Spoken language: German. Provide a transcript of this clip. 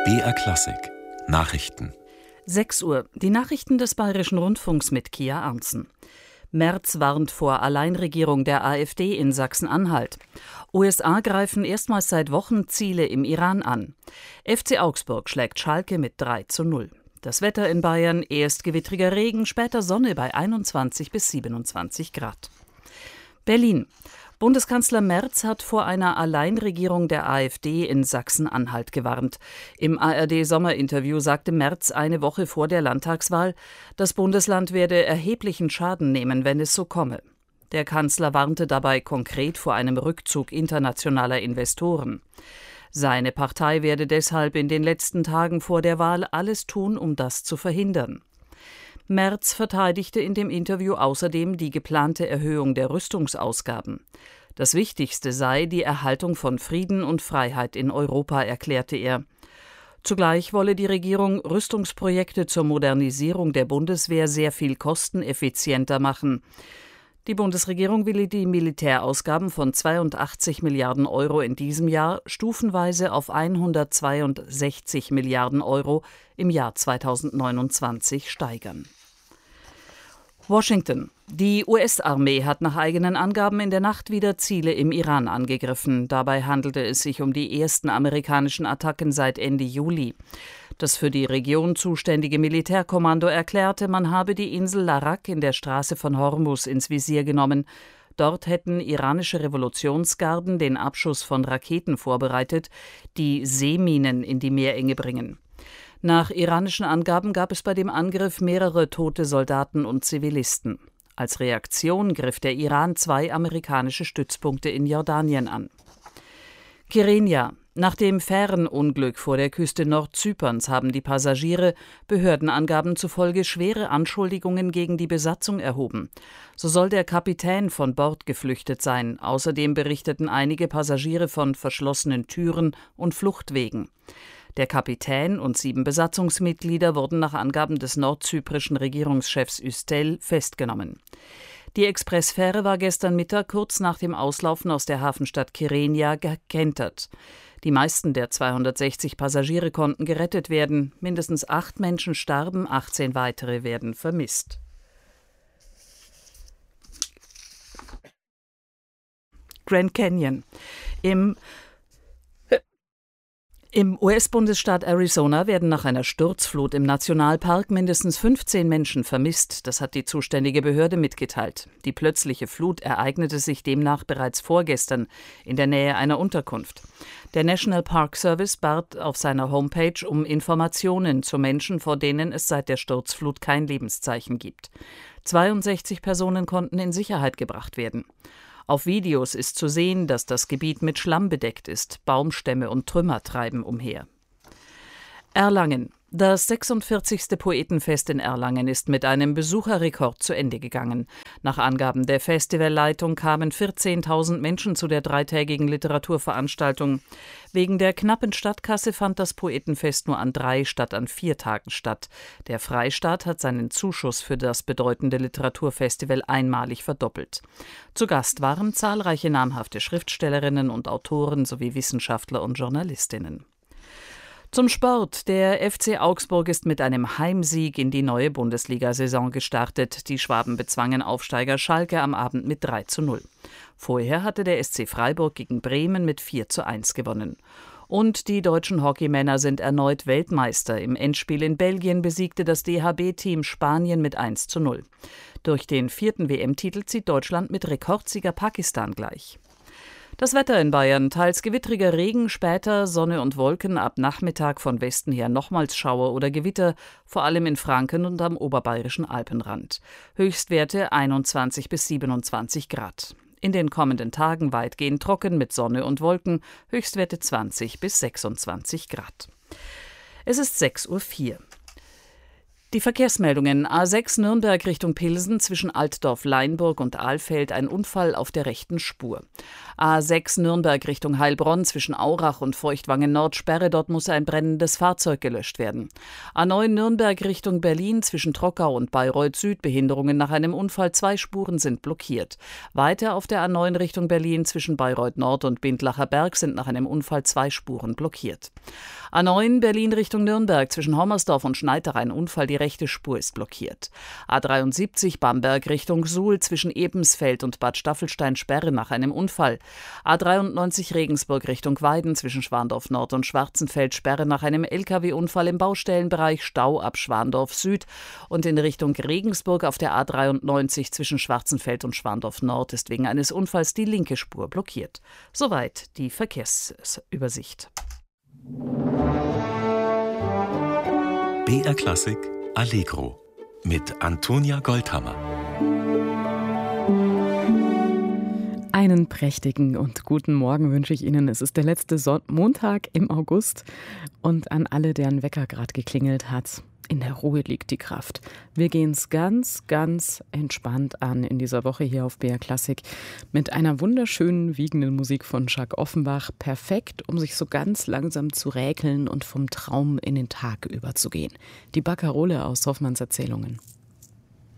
BR Klassik Nachrichten. 6 Uhr. Die Nachrichten des Bayerischen Rundfunks mit Kia Arntzen. Merz warnt vor Alleinregierung der AfD in Sachsen-Anhalt. USA greifen erstmals seit Wochen Ziele im Iran an. FC Augsburg schlägt Schalke mit 3:0. Das Wetter in Bayern: erst gewittriger Regen, später Sonne bei 21 bis 27 Grad. Berlin. Bundeskanzler Merz hat vor einer Alleinregierung der AfD in Sachsen-Anhalt gewarnt. Im ARD-Sommerinterview sagte Merz eine Woche vor der Landtagswahl, das Bundesland werde erheblichen Schaden nehmen, wenn es so komme. Der Kanzler warnte dabei konkret vor einem Rückzug internationaler Investoren. Seine Partei werde deshalb in den letzten Tagen vor der Wahl alles tun, um das zu verhindern. Merz verteidigte in dem Interview außerdem die geplante Erhöhung der Rüstungsausgaben. Das Wichtigste sei die Erhaltung von Frieden und Freiheit in Europa, erklärte er. Zugleich wolle die Regierung Rüstungsprojekte zur Modernisierung der Bundeswehr sehr viel kosteneffizienter machen. Die Bundesregierung will die Militärausgaben von 82 Milliarden Euro in diesem Jahr stufenweise auf 162 Milliarden Euro im Jahr 2029 steigern. Washington. Die US-Armee hat nach eigenen Angaben in der Nacht wieder Ziele im Iran angegriffen. Dabei handelte es sich um die ersten amerikanischen Attacken seit Ende Juli. Das für die Region zuständige Militärkommando erklärte, man habe die Insel Larak in der Straße von Hormuz ins Visier genommen. Dort hätten iranische Revolutionsgarden den Abschuss von Raketen vorbereitet, die Seeminen in die Meerenge bringen. Nach iranischen Angaben gab es bei dem Angriff mehrere tote Soldaten und Zivilisten. Als Reaktion griff der Iran 2 amerikanische Stützpunkte in Jordanien an. Kyrenia. Nach dem Fährenunglück vor der Küste Nordzyperns haben die Passagiere Behördenangaben zufolge schwere Anschuldigungen gegen die Besatzung erhoben. So soll der Kapitän von Bord geflüchtet sein. Außerdem berichteten einige Passagiere von verschlossenen Türen und Fluchtwegen. Der Kapitän und 7 Besatzungsmitglieder wurden nach Angaben des nordzyprischen Regierungschefs Üstel festgenommen. Die Expressfähre war gestern Mittag kurz nach dem Auslaufen aus der Hafenstadt Kyrenia gekentert. Die meisten der 260 Passagiere konnten gerettet werden. Mindestens 8 Menschen starben, 18 weitere werden vermisst. Grand Canyon. Im US-Bundesstaat Arizona werden nach einer Sturzflut im Nationalpark mindestens 15 Menschen vermisst. Das hat die zuständige Behörde mitgeteilt. Die plötzliche Flut ereignete sich demnach bereits vorgestern in der Nähe einer Unterkunft. Der National Park Service bat auf seiner Homepage um Informationen zu Menschen, vor denen es seit der Sturzflut kein Lebenszeichen gibt. 62 Personen konnten in Sicherheit gebracht werden. Auf Videos ist zu sehen, dass das Gebiet mit Schlamm bedeckt ist. Baumstämme und Trümmer treiben umher. Erlangen. Das 46. Poetenfest in Erlangen ist mit einem Besucherrekord zu Ende gegangen. Nach Angaben der Festivalleitung kamen 14.000 Menschen zu der dreitägigen Literaturveranstaltung. Wegen der knappen Stadtkasse fand das Poetenfest nur an 3 statt an 4 Tagen statt. Der Freistaat hat seinen Zuschuss für das bedeutende Literaturfestival einmalig verdoppelt. Zu Gast waren zahlreiche namhafte Schriftstellerinnen und Autoren sowie Wissenschaftler und Journalistinnen. Zum Sport. Der FC Augsburg ist mit einem Heimsieg in die neue Bundesliga-Saison gestartet. Die Schwaben bezwangen Aufsteiger Schalke am Abend mit 3:0. Vorher hatte der SC Freiburg gegen Bremen mit 4:1 gewonnen. Und die deutschen Hockeymänner sind erneut Weltmeister. Im Endspiel in Belgien besiegte das DHB-Team Spanien mit 1:0. Durch den 4. WM-Titel zieht Deutschland mit Rekordsieger Pakistan gleich. Das Wetter in Bayern: teils gewittriger Regen, später Sonne und Wolken, ab Nachmittag von Westen her nochmals Schauer oder Gewitter, vor allem in Franken und am oberbayerischen Alpenrand. Höchstwerte 21 bis 27 Grad. In den kommenden Tagen weitgehend trocken mit Sonne und Wolken, Höchstwerte 20 bis 26 Grad. Es ist 6:04 Uhr. Die Verkehrsmeldungen: A6 Nürnberg Richtung Pilsen zwischen Altdorf-Leinburg und Ahlfeld ein Unfall auf der rechten Spur. A6 Nürnberg Richtung Heilbronn zwischen Aurach und Feuchtwangen Nord Sperre, dort muss ein brennendes Fahrzeug gelöscht werden. A9 Nürnberg Richtung Berlin zwischen Trockau und Bayreuth Süd Behinderungen nach einem Unfall, 2 Spuren sind blockiert. Weiter auf der A9 Richtung Berlin zwischen Bayreuth Nord und Bindlacher Berg sind nach einem Unfall 2 Spuren blockiert. A9 Berlin Richtung Nürnberg zwischen Hommersdorf und Schneider ein Unfall, die rechte Spur ist blockiert. A73 Bamberg Richtung Suhl zwischen Ebensfeld und Bad Staffelstein Sperre nach einem Unfall. A93 Regensburg Richtung Weiden zwischen Schwandorf Nord und Schwarzenfeld Sperre nach einem LKW-Unfall im Baustellenbereich, Stau ab Schwandorf Süd. Und in Richtung Regensburg auf der A93 zwischen Schwarzenfeld und Schwandorf Nord ist wegen eines Unfalls die linke Spur blockiert. Soweit die Verkehrsübersicht. BR Klassik Allegro mit Antonia Goldhammer. Einen prächtigen und guten Morgen wünsche ich Ihnen. Es ist der letzte Montag im August und an alle, deren Wecker gerade geklingelt hat. In der Ruhe liegt die Kraft. Wir gehen es ganz, ganz entspannt an in dieser Woche hier auf BR Klassik mit einer wunderschönen, wiegenden Musik von Jacques Offenbach. Perfekt, um sich so ganz langsam zu räkeln und vom Traum in den Tag überzugehen. Die Barkarole aus Hoffmanns Erzählungen.